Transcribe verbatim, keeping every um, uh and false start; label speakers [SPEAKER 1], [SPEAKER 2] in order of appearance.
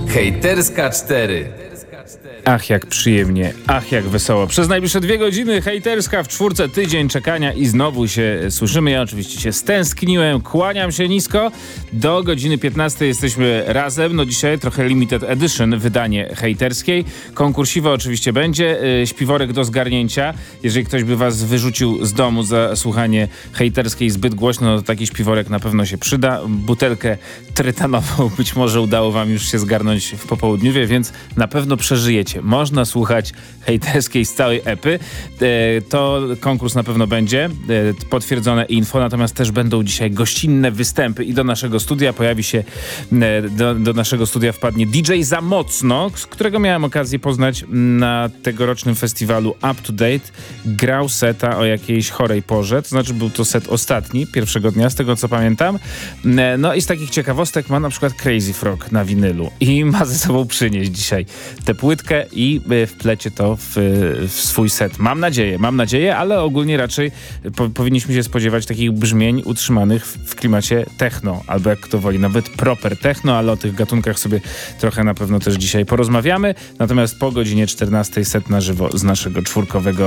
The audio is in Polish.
[SPEAKER 1] Hejterska cztery.
[SPEAKER 2] Ach, jak przyjemnie, ach, jak wesoło. Przez najbliższe dwie godziny hejterska w czwórce, tydzień czekania i znowu się słyszymy. Ja oczywiście się stęskniłem, kłaniam się nisko. Do godziny piętnastej jesteśmy razem. No dzisiaj trochę limited edition, wydanie hejterskiej. Konkursiwo oczywiście będzie. Śpiworek do zgarnięcia. Jeżeli ktoś by was wyrzucił z domu za słuchanie hejterskiej zbyt głośno, to taki śpiworek na pewno się przyda. Butelkę trytanową być może udało wam już się zgarnąć w popołudniu, więc na pewno przeżyjecie. Można słuchać hejterskiej z całej epy. E, to konkurs na pewno będzie. E, potwierdzone info, natomiast też będą dzisiaj gościnne występy i do naszego studia pojawi się, e, do, do naszego studia wpadnie D J Za Mocno, z którego miałem okazję poznać na tegorocznym festiwalu Up to Date. Grał seta o jakiejś chorej porze, to znaczy był to set ostatni, pierwszego dnia, z tego co pamiętam. E, no i z takich ciekawostek ma na przykład Crazy Frog na winylu i ma ze sobą przynieść dzisiaj tę płytkę i wplecie to w, w swój set. Mam nadzieję, mam nadzieję, ale ogólnie raczej po, powinniśmy się spodziewać takich brzmień utrzymanych w, w klimacie techno, albo jak kto woli, nawet proper techno, ale o tych gatunkach sobie trochę na pewno też dzisiaj porozmawiamy. Natomiast po godzinie czternastej set na żywo z naszego czwórkowego